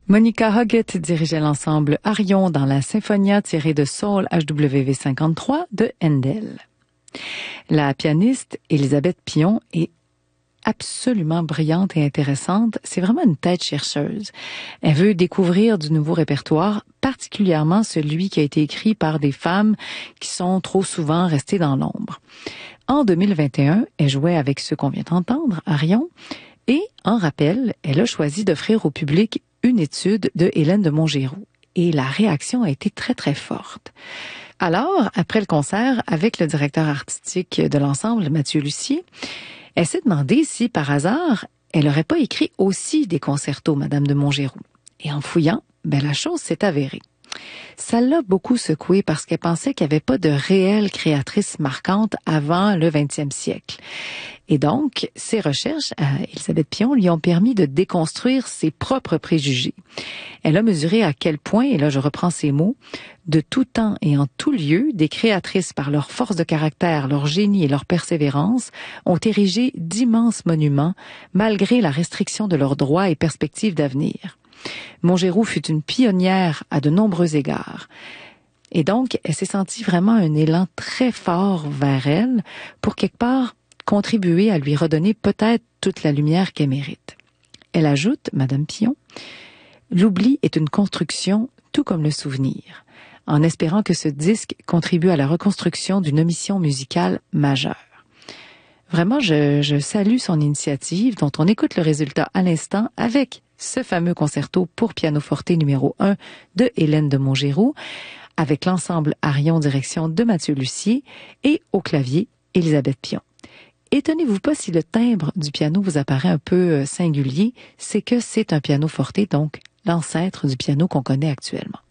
Monica Huggett dirigeait l'ensemble Arion dans la Symphonia tirée de Saul HWV 53 de Handel. La pianiste Elisabeth Pion est absolument brillante et intéressante. C'est vraiment une tête chercheuse. Elle veut découvrir du nouveau répertoire, particulièrement celui qui a été écrit par des femmes qui sont trop souvent restées dans l'ombre. En 2021, elle jouait avec ceux qu'on vient d'entendre, Arion, et en rappel, elle a choisi d'offrir au public une étude de Hélène de Montgeroux. Et la réaction a été très, très forte. Alors, après le concert, avec le directeur artistique de l'ensemble, Mathieu Lussier, elle s'est demandé si, par hasard, elle n'aurait pas écrit aussi des concertos, Madame de Montgeroux. Et en fouillant, la chose s'est avérée. Ça l'a beaucoup secouée parce qu'elle pensait qu'il n'y avait pas de réelle créatrice marquante avant le 20e siècle. Et donc, ses recherches à Elisabeth Pion lui ont permis de déconstruire ses propres préjugés. Elle a mesuré à quel point, et là je reprends ses mots, de tout temps et en tout lieu, des créatrices par leur force de caractère, leur génie et leur persévérance ont érigé d'immenses monuments malgré la restriction de leurs droits et perspectives d'avenir. Montgeroux fut une pionnière à de nombreux égards. Et donc, elle s'est sentie vraiment un élan très fort vers elle pour quelque part contribuer à lui redonner peut-être toute la lumière qu'elle mérite. Elle ajoute, Madame Pion, « L'oubli est une construction tout comme le souvenir », en espérant que ce disque contribue à la reconstruction d'une omission musicale majeure. Vraiment, je salue son initiative, dont on écoute le résultat à l'instant avec ce fameux concerto pour pianoforte numéro 1 de Hélène de Montgeroux, avec l'ensemble Arion direction de Mathieu Lussier et au clavier Elisabeth Pion. Étonnez-vous pas si le timbre du piano vous apparaît un peu singulier, c'est que c'est un piano forte, donc l'ancêtre du piano qu'on connaît actuellement.